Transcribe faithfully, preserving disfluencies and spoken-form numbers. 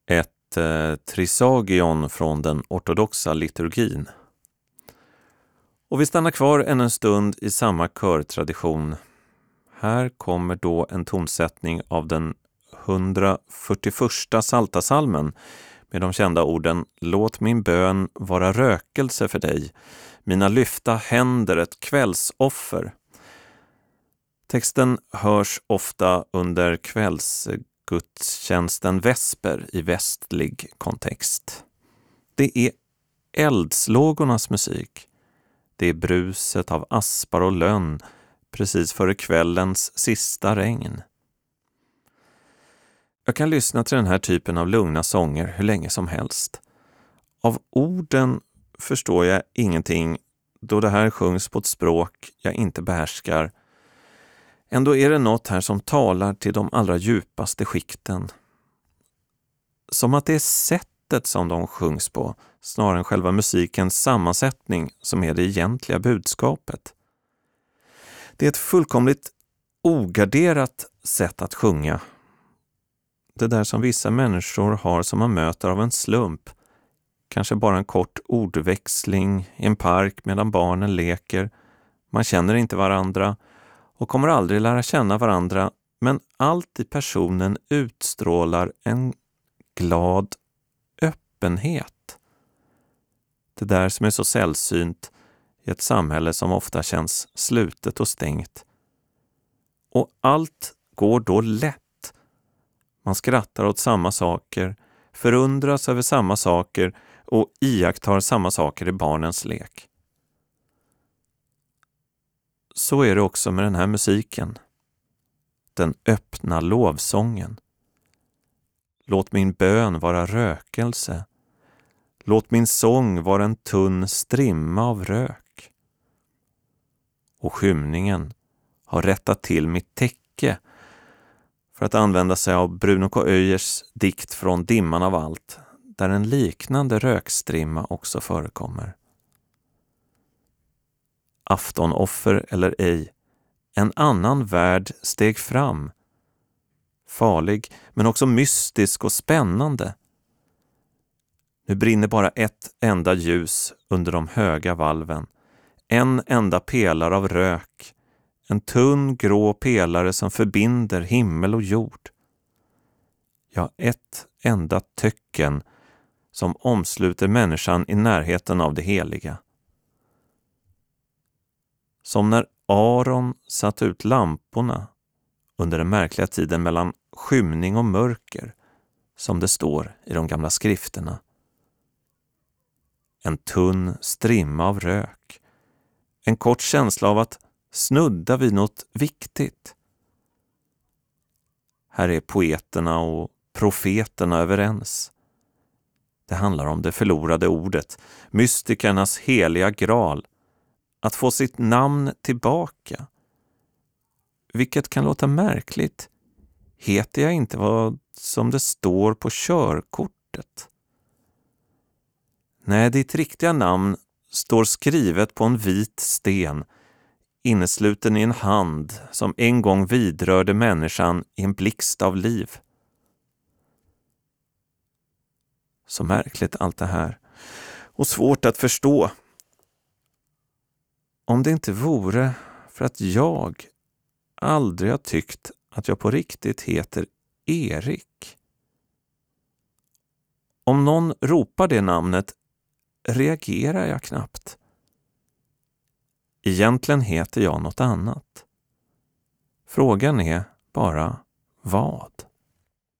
Ett eh, trisagion från den ortodoxa liturgin. Och vi stannar kvar än en stund i samma körtradition. Här kommer då en tonsättning av den hundrafyrtioförsta Psaltarpsalmen med de kända orden: Låt min bön vara rökelse för dig, mina lyfta händer ett kvällsoffer. Texten hörs ofta under kvällsgudstjänsten vesper i västlig kontext. Det är eldslågornas musik. Det är bruset av aspar och lönn precis före kvällens sista regn. Jag kan lyssna till den här typen av lugna sånger hur länge som helst. Av orden förstår jag ingenting då det här sjungs på ett språk jag inte behärskar. Ändå är det något här som talar till de allra djupaste skikten. Som att det är sättet som de sjungs på, snarare än själva musikens sammansättning, som är det egentliga budskapet. Det är ett fullkomligt ogarderat sätt att sjunga. Det där som vissa människor har som man möter av en slump. Kanske bara en kort ordväxling i en park medan barnen leker. Man känner inte varandra och kommer aldrig lära känna varandra, men allt i personen utstrålar en glad öppenhet. Det där som är så sällsynt i ett samhälle som ofta känns slutet och stängt. Och allt går då lätt. Man skrattar åt samma saker, förundras över samma saker och iakttar samma saker i barnens lek. Så är det också med den här musiken. Den öppna lovsången. Låt min bön vara rökelse. Låt min sång vara en tunn strimma av rök. Och skymningen har rättat till mitt täcke, för att använda sig av Bruno K. Öijers dikt Från dimman av allt, där en liknande rökstrimma också förekommer. Aftonoffer eller ej, en annan värld steg fram. Farlig, men också mystisk och spännande. Nu brinner bara ett enda ljus under de höga valven. En enda pelare av rök. En tunn grå pelare som förbinder himmel och jord. Ja, ett enda töcken som omsluter människan i närheten av det heliga. Som när Aron satt ut lamporna under den märkliga tiden mellan skymning och mörker, som det står i de gamla skrifterna. En tunn strimma av rök. En kort känsla av att snudda vid något viktigt. Här är poeterna och profeterna överens. Det handlar om det förlorade ordet, mystikernas heliga gral, att få sitt namn tillbaka. Vilket kan låta märkligt. Heter jag inte vad som det står på körkortet? Nej, ditt riktiga namn står skrivet på en vit sten, innesluten i en hand som en gång vidrörde människan i en blixt av liv. Så märkligt allt det här, och svårt att förstå. Om det inte vore för att jag aldrig har tyckt att jag på riktigt heter Erik. Om någon ropar det namnet reagerar jag knappt. Egentligen heter jag något annat. Frågan är bara vad?